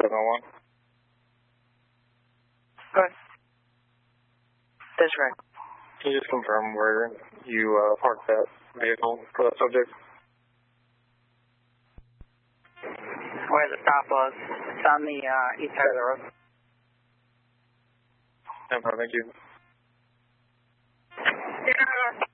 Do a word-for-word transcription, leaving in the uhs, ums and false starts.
seven one. Go ahead. That's right. Can you just confirm where you uh, parked that vehicle for that subject? Where the stop was. It's on the uh, east side of the road. No problem, thank you. Yeah.